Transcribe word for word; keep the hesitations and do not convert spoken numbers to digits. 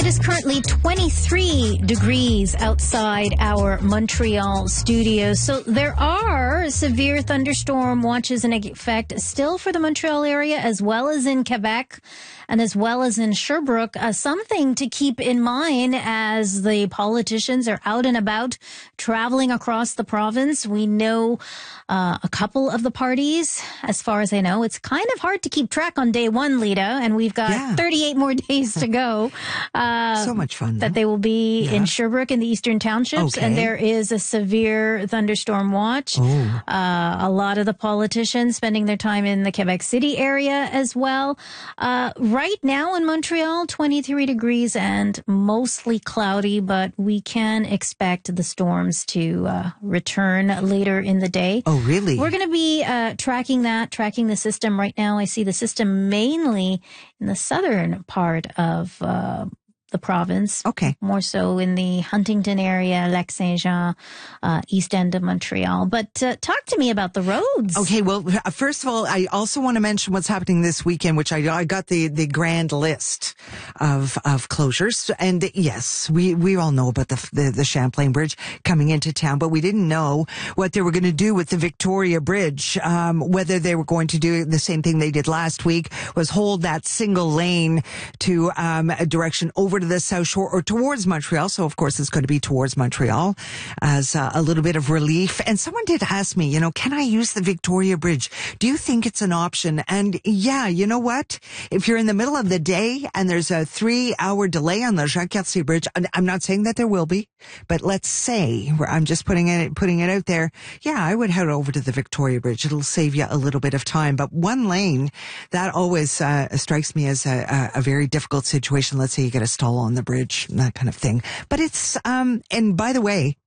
is currently twenty-three degrees outside our Montreal studios. So there are severe thunderstorm watches in effect still for the Montreal area, as well as in Quebec and as well as in Sherbrooke. Uh, something to keep in mind as the politicians are out and about traveling across the province. We know uh, a couple of the parties, as far as I know. It's kind of hard to keep track on day one, Lita, and we've got yeah. thirty-eight more days to go. Uh, so much fun. That they will be yeah. in Sherbrooke in the Eastern Townships, okay. and there is a severe thunderstorm watch. Oh. Uh, a lot of the politicians spending their time in the Quebec City area as well. Uh, right now in Montreal, twenty-three degrees and mostly cloudy, but we can expect the storms to uh, return later in the day. Oh, really? We're going to be uh, tracking that, tracking the system right now. I see the system mainly in the southern part of uh, the province. Okay. More so in the Huntington area, Lac-Saint-Jean, uh, east end of Montreal. But uh, talk to me about the roads. Okay, well, first of all, I also want to mention what's happening this weekend, which I, I got the, the grand list of, of closures. And yes, we, we all know about the, the, the Champlain Bridge coming into town, but we didn't know what they were going to do with the Victoria Bridge. Um, whether they were going to do the same thing they did last week, was hold that single lane to, um, a direction over to the South Shore or towards Montreal. So, of course, it's going to be towards Montreal as uh, a little bit of relief. And someone did ask me, you know, can I use the Victoria Bridge? Do you think it's an option? And yeah, you know what? If you're in the middle of the day and there's a three hour delay on the Jacques-Cartier Bridge, I'm not saying that there will be, but let's say, I'm just putting it, putting it out there. Yeah, I would head over to the Victoria Bridge. It'll save you a little bit of time. But one lane, that always uh, strikes me as a, a, a very difficult situation. Let's say you get a stall on the bridge and that kind of thing. But it's, um, and by the way,